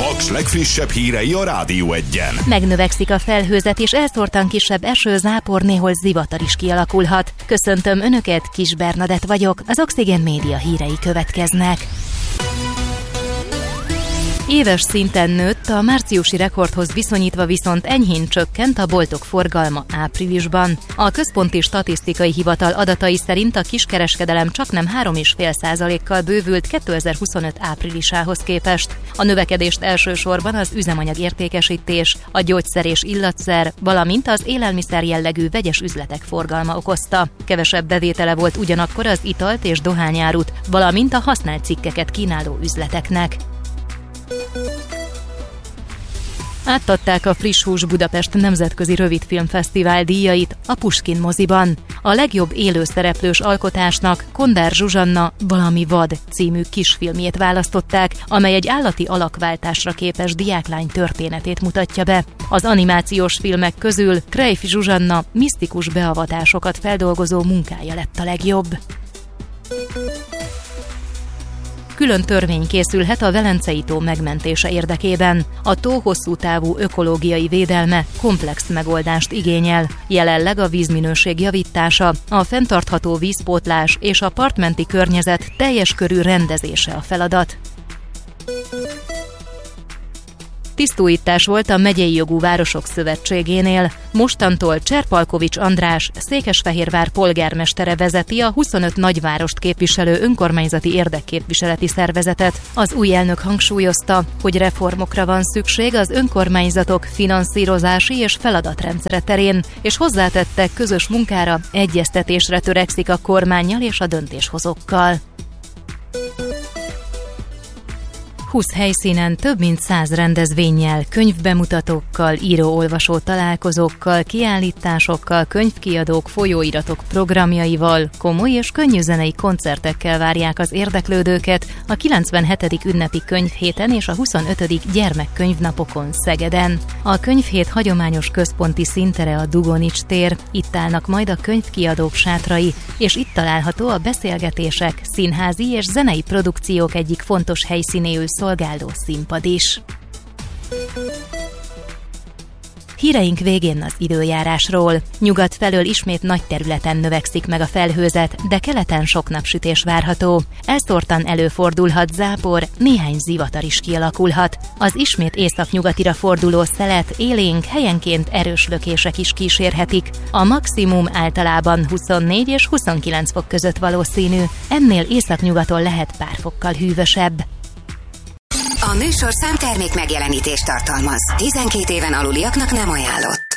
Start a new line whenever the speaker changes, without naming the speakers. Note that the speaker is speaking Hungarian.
Paks legfrissebb hírei a Rádió Egyen.
Megnövekszik a felhőzet, és elszórtan kisebb eső, zápor, néhol zivatar is kialakulhat. Köszöntöm Önöket, Kis Bernadett vagyok, az Oxygen Média hírei következnek. Éves szinten nőtt, a márciusi rekordhoz viszonyítva viszont enyhén csökkent a boltok forgalma áprilisban. A Központi Statisztikai Hivatal adatai szerint a kiskereskedelem csaknem 3,5%-kal bővült 2025 áprilisához képest. A növekedést elsősorban az üzemanyag értékesítés, a gyógyszer és illatszer, valamint az élelmiszer jellegű vegyes üzletek forgalma okozta. Kevesebb bevétele volt ugyanakkor az italt és dohányárut, valamint a használt cikkeket kínáló üzleteknek. Átadták a Friss Hús Budapest Nemzetközi Rövidfilmfesztivál díjait a Puskin moziban. A legjobb élőszereplős alkotásnak Kondár Zsuzsanna Valami vad című kisfilmjét választották, amely egy állati alakváltásra képes diáklány történetét mutatja be. Az animációs filmek közül Krejf Zsuzsanna misztikus beavatásokat feldolgozó munkája lett a legjobb. Külön törvény készülhet a Velencei tó megmentése érdekében. A tó hosszú távú ökológiai védelme komplex megoldást igényel. Jelenleg a vízminőség javítása, a fenntartható vízpótlás és a partmenti környezet teljes körű rendezése a feladat. Tisztújítás volt a Megyei Jogú Városok Szövetségénél. Mostantól Cserpalkovics András, Székesfehérvár polgármestere vezeti a 25 nagyvárost képviselő önkormányzati érdekképviseleti szervezetet. Az új elnök hangsúlyozta, hogy reformokra van szükség az önkormányzatok finanszírozási és feladatrendszere terén, és hozzátette, közös munkára, egyeztetésre törekszik a kormánnyal és a döntéshozókkal. 20 helyszínen több mint 100 rendezvénnyel, könyvbemutatókkal, író-olvasó találkozókkal, kiállításokkal, könyvkiadók, folyóiratok programjaival, komoly és könnyű zenei koncertekkel várják az érdeklődőket a 97. ünnepi könyvhéten és a 25. gyermekkönyvnapokon Szegeden. A könyvhét hagyományos központi színtere a Dugonics tér, itt állnak majd a könyvkiadók sátrai, és itt található a beszélgetések, színházi és zenei produkciók egyik fontos helyszínéül szolgáló színpad is. Híreink végén az időjárásról. Nyugat felől ismét nagy területen növekszik meg a felhőzet, de keleten sok napsütés várható. Elszórtan előfordulhat zápor, néhány zivatar is kialakulhat. Az ismét északnyugatira forduló szelet, élénk, helyenként erős lökések is kísérhetik. A maximum általában 24 és 29 fok között valószínű, ennél északnyugaton lehet pár fokkal hűvösebb.
A műsorszám termék megjelenítést tartalmaz. 12 éven aluliaknak nem ajánlott.